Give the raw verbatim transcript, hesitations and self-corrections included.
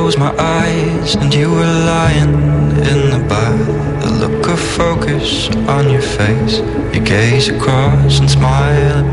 close my eyes and you were lying in the bath. The look of focus on your face, you gaze across and smile at me.